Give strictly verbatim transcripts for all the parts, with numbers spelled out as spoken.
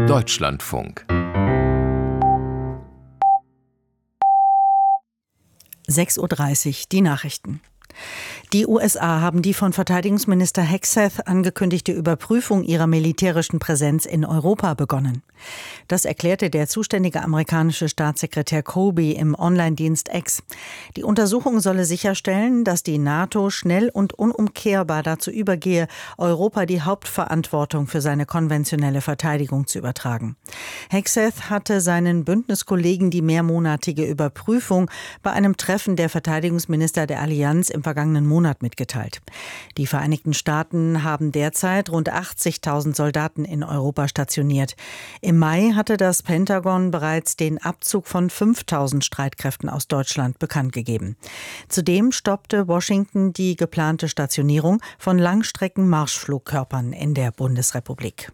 Deutschlandfunk. sechs Uhr dreißig, die Nachrichten. Die U S A haben die von Verteidigungsminister Hegseth angekündigte Überprüfung ihrer militärischen Präsenz in Europa begonnen. Das erklärte der zuständige amerikanische Staatssekretär Colby im Online-Dienst X. Die Untersuchung solle sicherstellen, dass die NATO schnell und unumkehrbar dazu übergehe, Europa die Hauptverantwortung für seine konventionelle Verteidigung zu übertragen. Hegseth hatte seinen Bündniskollegen die mehrmonatige Überprüfung bei einem Treffen der Verteidigungsminister der Allianz im vergangenen Monat mitgeteilt. Die Vereinigten Staaten haben derzeit rund achtzigtausend Soldaten in Europa stationiert. Im Mai hatte das Pentagon bereits den Abzug von fünftausend Streitkräften aus Deutschland bekannt gegeben. Zudem stoppte Washington die geplante Stationierung von Langstrecken-Marschflugkörpern in der Bundesrepublik.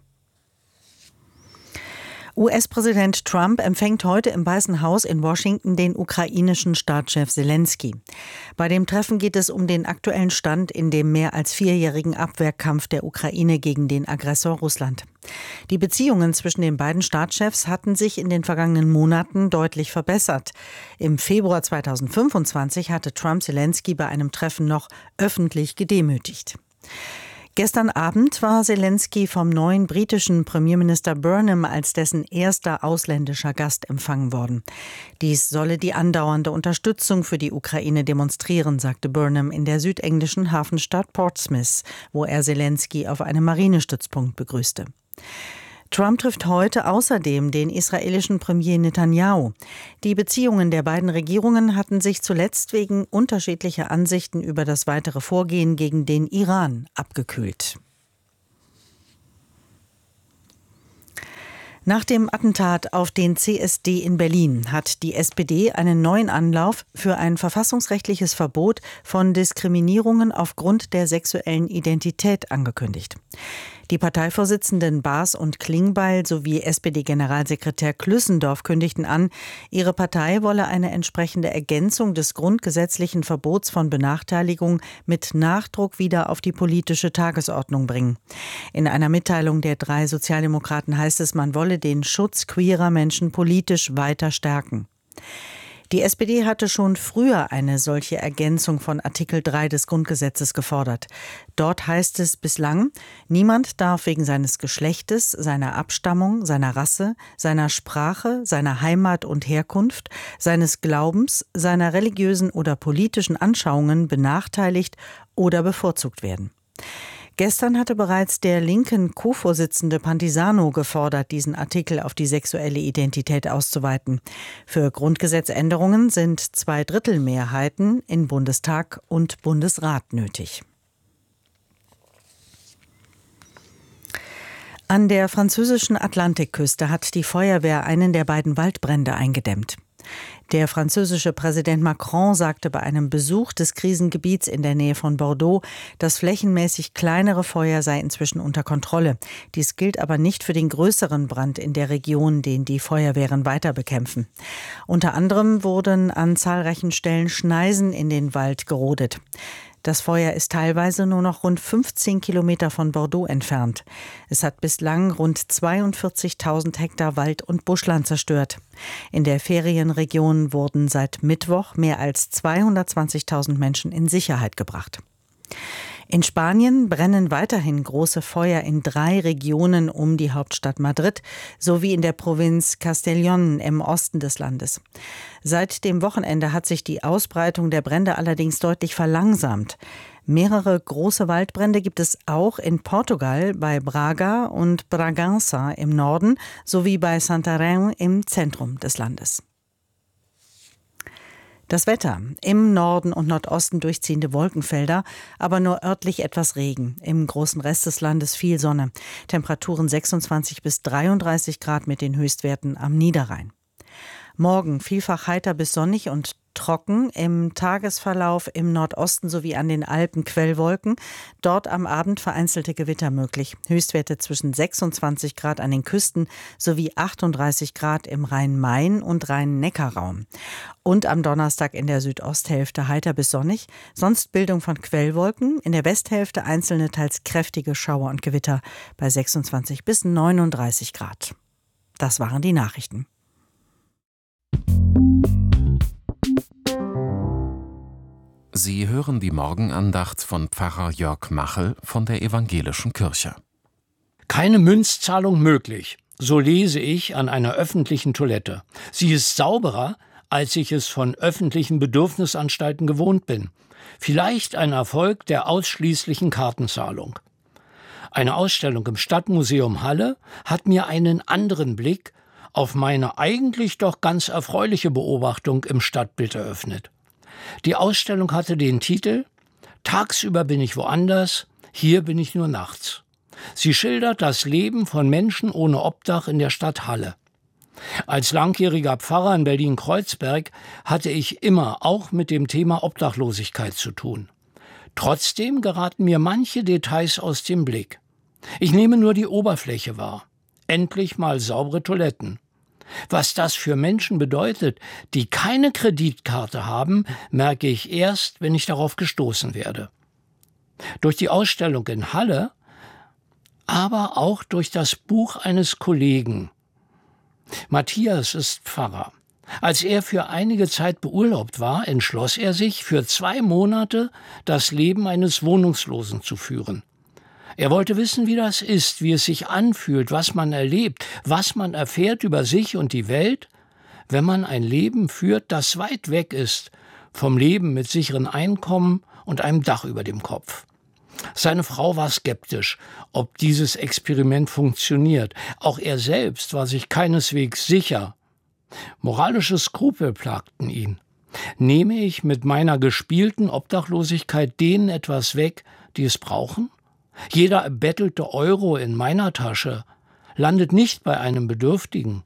U S-Präsident Trump empfängt heute im Weißen Haus in Washington den ukrainischen Staatschef Selenskyj. Bei dem Treffen geht es um den aktuellen Stand in dem mehr als vierjährigen Abwehrkampf der Ukraine gegen den Aggressor Russland. Die Beziehungen zwischen den beiden Staatschefs hatten sich in den vergangenen Monaten deutlich verbessert. Im Februar zweitausendfünfundzwanzig hatte Trump Selenskyj bei einem Treffen noch öffentlich gedemütigt. Gestern Abend war Selenskyj vom neuen britischen Premierminister Burnham als dessen erster ausländischer Gast empfangen worden. Dies solle die andauernde Unterstützung für die Ukraine demonstrieren, sagte Burnham in der südenglischen Hafenstadt Portsmouth, wo er Selenskyj auf einem Marinestützpunkt begrüßte. Trump trifft heute außerdem den israelischen Premier Netanyahu. Die Beziehungen der beiden Regierungen hatten sich zuletzt wegen unterschiedlicher Ansichten über das weitere Vorgehen gegen den Iran abgekühlt. Nach dem Attentat auf den C S D in Berlin hat die S P D einen neuen Anlauf für ein verfassungsrechtliches Verbot von Diskriminierungen aufgrund der sexuellen Identität angekündigt. Die Parteivorsitzenden Baas und Klingbeil sowie S P D-Generalsekretär Klüssendorf kündigten an, ihre Partei wolle eine entsprechende Ergänzung des grundgesetzlichen Verbots von Benachteiligung mit Nachdruck wieder auf die politische Tagesordnung bringen. In einer Mitteilung der drei Sozialdemokraten heißt es, man wolle den Schutz queerer Menschen politisch weiter stärken. Die S P D hatte schon früher eine solche Ergänzung von Artikel drei des Grundgesetzes gefordert. Dort heißt es bislang, niemand darf wegen seines Geschlechtes, seiner Abstammung, seiner Rasse, seiner Sprache, seiner Heimat und Herkunft, seines Glaubens, seiner religiösen oder politischen Anschauungen benachteiligt oder bevorzugt werden. Gestern hatte bereits der linken Co-Vorsitzende Pantisano gefordert, diesen Artikel auf die sexuelle Identität auszuweiten. Für Grundgesetzänderungen sind Zweidrittelmehrheiten in Bundestag und Bundesrat nötig. An der französischen Atlantikküste hat die Feuerwehr einen der beiden Waldbrände eingedämmt. Der französische Präsident Macron sagte bei einem Besuch des Krisengebiets in der Nähe von Bordeaux, das flächenmäßig kleinere Feuer sei inzwischen unter Kontrolle. Dies gilt aber nicht für den größeren Brand in der Region, den die Feuerwehren weiter bekämpfen. Unter anderem wurden an zahlreichen Stellen Schneisen in den Wald gerodet. Das Feuer ist teilweise nur noch rund fünfzehn Kilometer von Bordeaux entfernt. Es hat bislang rund zweiundvierzigtausend Hektar Wald und Buschland zerstört. In der Ferienregion wurden seit Mittwoch mehr als zweihundertzwanzigtausend Menschen in Sicherheit gebracht. In Spanien brennen weiterhin große Feuer in drei Regionen um die Hauptstadt Madrid sowie in der Provinz Castellón im Osten des Landes. Seit dem Wochenende hat sich die Ausbreitung der Brände allerdings deutlich verlangsamt. Mehrere große Waldbrände gibt es auch in Portugal bei Braga und Bragança im Norden sowie bei Santarém im Zentrum des Landes. Das Wetter. Im Norden und Nordosten durchziehende Wolkenfelder, aber nur örtlich etwas Regen. Im großen Rest des Landes viel Sonne. Temperaturen sechsundzwanzig bis dreiunddreißig Grad mit den Höchstwerten am Niederrhein. Morgen vielfach heiter bis sonnig und trocken, im Tagesverlauf im Nordosten sowie an den Alpen Quellwolken, dort am Abend vereinzelte Gewitter möglich. Höchstwerte zwischen sechsundzwanzig Grad an den Küsten sowie achtunddreißig Grad im Rhein-Main- und Rhein-Neckar-Raum. Und am Donnerstag in der Südosthälfte heiter bis sonnig, sonst Bildung von Quellwolken, in der Westhälfte einzelne teils kräftige Schauer und Gewitter bei sechsundzwanzig bis neununddreißig Grad. Das waren die Nachrichten. Sie hören die Morgenandacht von Pfarrer Jörg Machel von der Evangelischen Kirche. Keine Münzzahlung möglich, so lese ich an einer öffentlichen Toilette. Sie ist sauberer, als ich es von öffentlichen Bedürfnisanstalten gewohnt bin. Vielleicht ein Erfolg der ausschließlichen Kartenzahlung. Eine Ausstellung im Stadtmuseum Halle hat mir einen anderen Blick auf meine eigentlich doch ganz erfreuliche Beobachtung im Stadtbild eröffnet. Die Ausstellung hatte den Titel »Tagsüber bin ich woanders, hier bin ich nur nachts«. Sie schildert das Leben von Menschen ohne Obdach in der Stadt Halle. Als langjähriger Pfarrer in Berlin-Kreuzberg hatte ich immer auch mit dem Thema Obdachlosigkeit zu tun. Trotzdem geraten mir manche Details aus dem Blick. Ich nehme nur die Oberfläche wahr. Endlich mal saubere Toiletten. Was das für Menschen bedeutet, die keine Kreditkarte haben, merke ich erst, wenn ich darauf gestoßen werde. Durch die Ausstellung in Halle, aber auch durch das Buch eines Kollegen. Matthias ist Pfarrer. Als er für einige Zeit beurlaubt war, entschloss er sich, für zwei Monate das Leben eines Wohnungslosen zu führen. Er wollte wissen, wie das ist, wie es sich anfühlt, was man erlebt, was man erfährt über sich und die Welt, wenn man ein Leben führt, das weit weg ist vom Leben mit sicheren Einkommen und einem Dach über dem Kopf. Seine Frau war skeptisch, ob dieses Experiment funktioniert. Auch er selbst war sich keineswegs sicher. Moralische Skrupel plagten ihn. Nehme ich mit meiner gespielten Obdachlosigkeit denen etwas weg, die es brauchen? Jeder erbettelte Euro in meiner Tasche landet nicht bei einem Bedürftigen.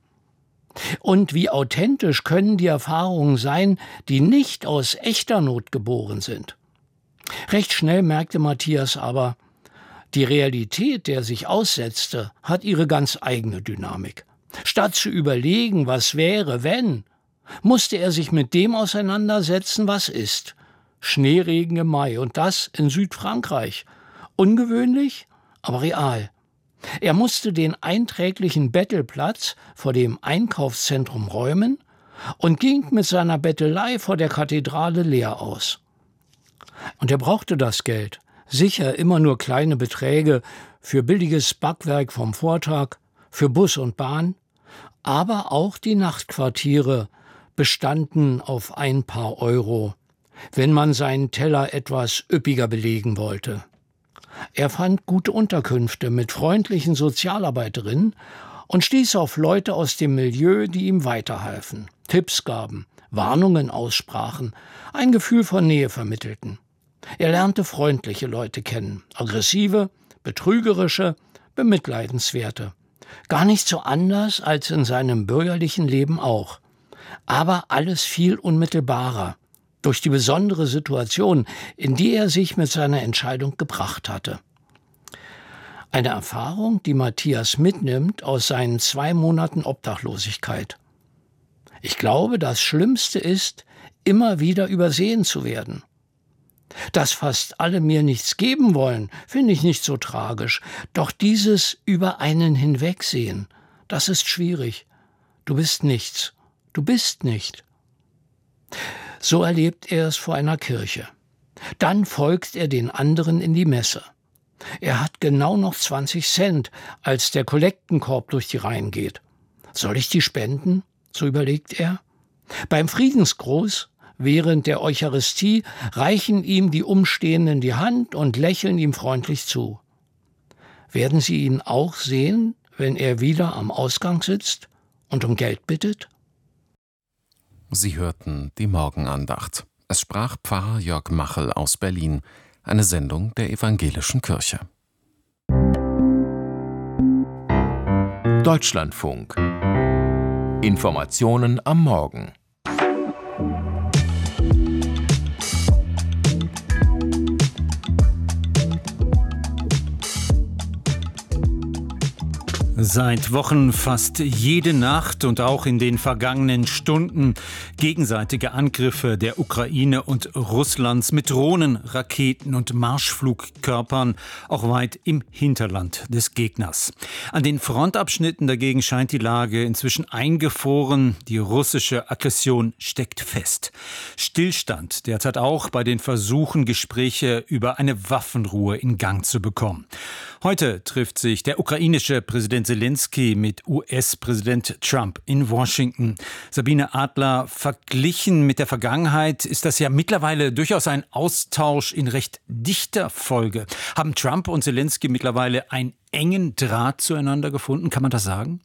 Und wie authentisch können die Erfahrungen sein, die nicht aus echter Not geboren sind? Recht schnell merkte Matthias aber, die Realität, der sich aussetzte, hat ihre ganz eigene Dynamik. Statt zu überlegen, was wäre, wenn, musste er sich mit dem auseinandersetzen, was ist. Schneeregen im Mai, und das in Südfrankreich. Ungewöhnlich, aber real. Er musste den einträglichen Bettelplatz vor dem Einkaufszentrum räumen und ging mit seiner Bettelei vor der Kathedrale leer aus. Und er brauchte das Geld, sicher immer nur kleine Beträge für billiges Backwerk vom Vortag, für Bus und Bahn, aber auch die Nachtquartiere bestanden auf ein paar Euro, wenn man seinen Teller etwas üppiger belegen wollte. Er fand gute Unterkünfte mit freundlichen Sozialarbeiterinnen und stieß auf Leute aus dem Milieu, die ihm weiterhalfen, Tipps gaben, Warnungen aussprachen, ein Gefühl von Nähe vermittelten. Er lernte freundliche Leute kennen, aggressive, betrügerische, bemitleidenswerte. Gar nicht so anders als in seinem bürgerlichen Leben auch. Aber alles viel unmittelbarer. Durch die besondere Situation, in die er sich mit seiner Entscheidung gebracht hatte. Eine Erfahrung, die Matthias mitnimmt aus seinen zwei Monaten Obdachlosigkeit. Ich glaube, das Schlimmste ist, immer wieder übersehen zu werden. Dass fast alle mir nichts geben wollen, finde ich nicht so tragisch. Doch dieses über einen hinwegsehen, das ist schwierig. Du bist nichts. Du bist nicht. So erlebt er es vor einer Kirche. Dann folgt er den anderen in die Messe. Er hat genau noch zwanzig Cent, als der Kollektenkorb durch die Reihen geht. Soll ich die spenden? So überlegt er. Beim Friedensgruß, während der Eucharistie, reichen ihm die Umstehenden die Hand und lächeln ihm freundlich zu. Werden sie ihn auch sehen, wenn er wieder am Ausgang sitzt und um Geld bittet? Sie hörten die Morgenandacht. Es sprach Pfarrer Jörg Machel aus Berlin, eine Sendung der Evangelischen Kirche. Deutschlandfunk. Informationen am Morgen. Seit Wochen fast jede Nacht und auch in den vergangenen Stunden gegenseitige Angriffe der Ukraine und Russlands mit Drohnen, Raketen und Marschflugkörpern, auch weit im Hinterland des Gegners. An den Frontabschnitten dagegen scheint die Lage inzwischen eingefroren. Die russische Aggression steckt fest. Stillstand derzeit auch bei den Versuchen, Gespräche über eine Waffenruhe in Gang zu bekommen. Heute trifft sich der ukrainische Präsident Selenskyj mit U S-Präsident Trump in Washington. Sabine Adler, verglichen mit der Vergangenheit ist das ja mittlerweile durchaus ein Austausch in recht dichter Folge. Haben Trump und Selenskyj mittlerweile einen engen Draht zueinander gefunden? Kann man das sagen?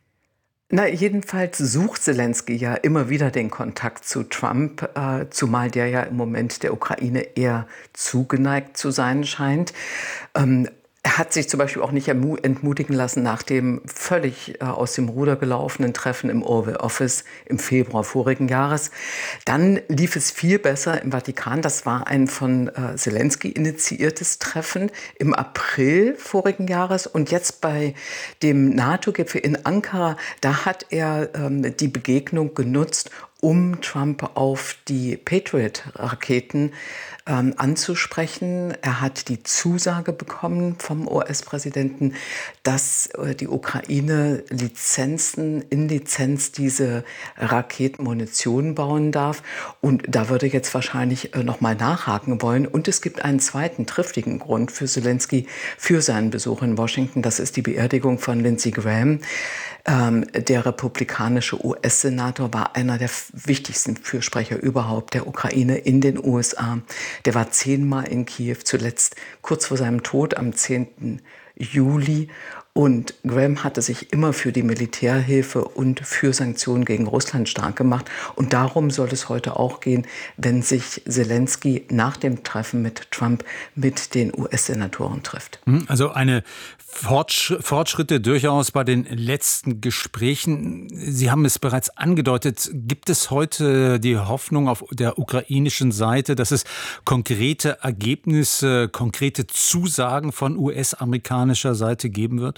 Na, jedenfalls sucht Selenskyj ja immer wieder den Kontakt zu Trump, äh, zumal der ja im Moment der Ukraine eher zugeneigt zu sein scheint. Ähm, Er hat sich zum Beispiel auch nicht entmutigen lassen nach dem völlig äh, aus dem Ruder gelaufenen Treffen im Oval Office im Februar vorigen Jahres. Dann lief es viel besser im Vatikan. Das war ein von äh, Selenskyj initiiertes Treffen im April vorigen Jahres. Und jetzt bei dem NATO-Gipfel in Ankara, da hat er ähm, die Begegnung genutzt, um Trump auf die Patriot-Raketen ähm, anzusprechen. Er hat die Zusage bekommen vom U S-Präsidenten, dass äh, die Ukraine Lizenzen, in Lizenz diese Raketenmunition bauen darf. Und da würde jetzt wahrscheinlich äh, nochmal nachhaken wollen. Und es gibt einen zweiten triftigen Grund für Selenskyj für seinen Besuch in Washington. Das ist die Beerdigung von Lindsey Graham. Ähm, der republikanische U S-Senator war einer der wichtigsten Fürsprecher überhaupt der Ukraine in den U S A. Der war zehnmal in Kiew, zuletzt kurz vor seinem Tod am zehnten Juli. Und Graham hatte sich immer für die Militärhilfe und für Sanktionen gegen Russland stark gemacht. Und darum soll es heute auch gehen, wenn sich Selenskyj nach dem Treffen mit Trump mit den U S-Senatoren trifft. Also eine Fortsch- Fortschritte durchaus bei den letzten Gesprächen. Sie haben es bereits angedeutet. Gibt es heute die Hoffnung auf der ukrainischen Seite, dass es konkrete Ergebnisse, konkrete Zusagen von U S-amerikanischer Seite geben wird?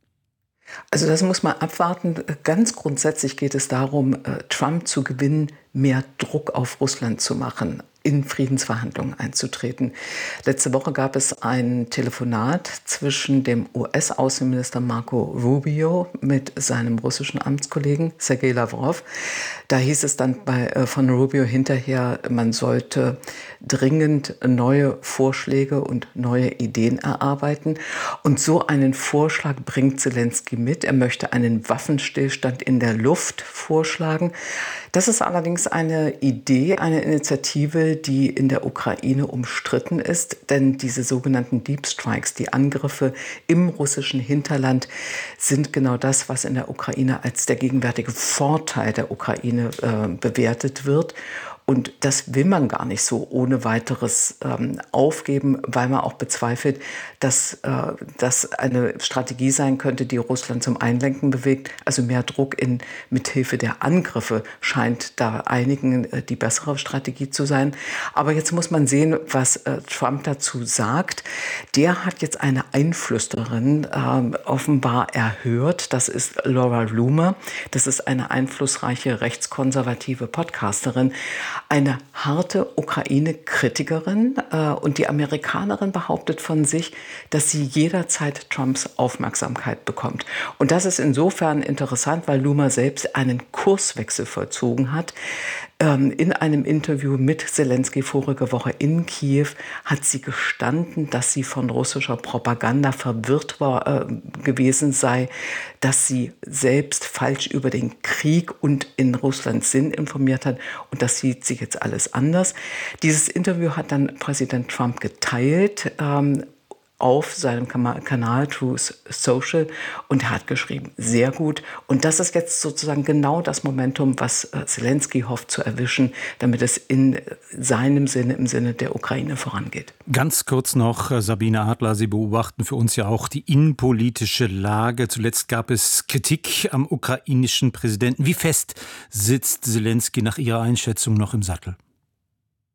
Also das muss man abwarten. Ganz grundsätzlich geht es darum, Trump zu gewinnen, mehr Druck auf Russland zu machen, in Friedensverhandlungen einzutreten. Letzte Woche gab es ein Telefonat zwischen dem U S-Außenminister Marco Rubio mit seinem russischen Amtskollegen Sergei Lavrov. Da hieß es dann bei, äh, von Rubio hinterher, man sollte dringend neue Vorschläge und neue Ideen erarbeiten. Und so einen Vorschlag bringt Selenskyj mit. Er möchte einen Waffenstillstand in der Luft vorschlagen. Das ist allerdings eine Idee, eine Initiative, die in der Ukraine umstritten ist, denn diese sogenannten Deep Strikes, die Angriffe im russischen Hinterland, sind genau das, was in der Ukraine als der gegenwärtige Vorteil der Ukraine äh, bewertet wird. Und das will man gar nicht so ohne weiteres ähm, aufgeben, weil man auch bezweifelt, dass äh, das eine Strategie sein könnte, die Russland zum Einlenken bewegt. Also mehr Druck in mithilfe der Angriffe scheint da einigen äh, die bessere Strategie zu sein. Aber jetzt muss man sehen, was äh, Trump dazu sagt. Der hat jetzt eine Einflüsterin äh, offenbar erhört. Das ist Laura Loomer. Das ist eine einflussreiche rechtskonservative Podcasterin. Eine harte Ukraine-Kritikerin äh, und die Amerikanerin behauptet von sich, dass sie jederzeit Trumps Aufmerksamkeit bekommt. Und das ist insofern interessant, weil Loomer selbst einen Kurswechsel vollzogen hat. Ähm, in einem Interview mit Selenskyj vorige Woche in Kiew hat sie gestanden, dass sie von russischer Propaganda verwirrt war, äh, gewesen sei, dass sie selbst falsch über den Krieg und in Russlands Sinn informiert hat. Und das sieht sie jetzt alles anders. Dieses Interview hat dann Präsident Trump geteilt ähm, auf seinem Kanal Truth Social und er hat geschrieben, sehr gut. Und das ist jetzt sozusagen genau das Momentum, was Selenskyj hofft zu erwischen, damit es in seinem Sinne, im Sinne der Ukraine vorangeht. Ganz kurz noch, Sabine Adler, Sie beobachten für uns ja auch die innenpolitische Lage. Zuletzt gab es Kritik am ukrainischen Präsidenten. Wie fest sitzt Selenskyj nach Ihrer Einschätzung noch im Sattel?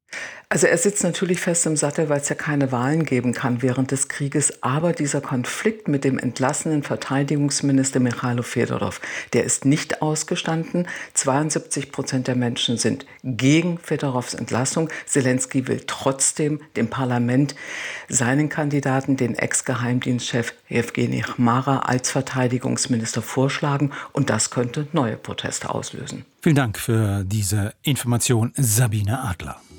Also er sitzt natürlich fest im Sattel, weil es ja keine Wahlen geben kann während des Krieges. Aber dieser Konflikt mit dem entlassenen Verteidigungsminister Michailo Fedorov, der ist nicht ausgestanden. zweiundsiebzig Prozent der Menschen sind gegen Fedorovs Entlassung. Selenskyj will trotzdem dem Parlament seinen Kandidaten, den Ex-Geheimdienstchef Jewgeni Chmara, als Verteidigungsminister vorschlagen. Und das könnte neue Proteste auslösen. Vielen Dank für diese Information, Sabine Adler.